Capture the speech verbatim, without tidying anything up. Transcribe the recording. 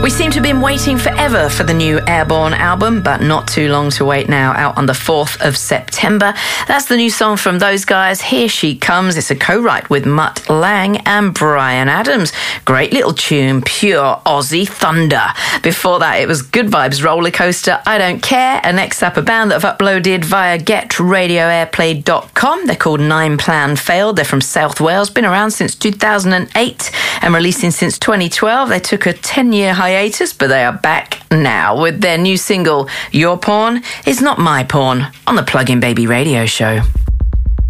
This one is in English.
We seem to have been waiting forever for the new Airborne album, but not too long to wait now, out on the fourth of September. That's the new song from those guys, Here She Comes. It's a co-write with Mutt Lang and Bryan Adams. Great little tune, pure Aussie thunder. Before that, it was Good Vibes Roller Coaster, I Don't Care. And next up, a band that have uploaded via get radio airplay dot com. They're called Nine Plan Failed. They're from South Wales, been around since two thousand eight and releasing since twenty twelve. They took a ten-year hiatus, but they are back now with their new single, Your Porn Is Not My Porn, on the Plug-in Baby Radio Show.